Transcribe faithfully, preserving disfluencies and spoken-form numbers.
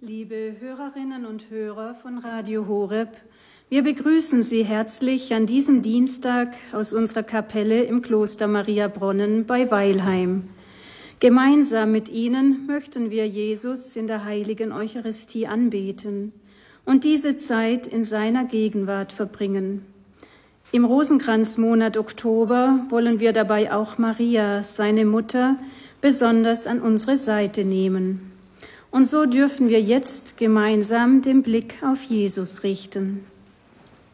Liebe Hörerinnen und Hörer von Radio Horeb, wir begrüßen Sie herzlich an diesem Dienstag aus unserer Kapelle im Kloster Mariabronnen bei Weilheim. Gemeinsam mit Ihnen möchten wir Jesus in der heiligen Eucharistie anbeten und diese Zeit in seiner Gegenwart verbringen. Im Rosenkranzmonat Oktober wollen wir dabei auch Maria, seine Mutter, besonders an unsere Seite nehmen. Und so dürfen wir jetzt gemeinsam den Blick auf Jesus richten.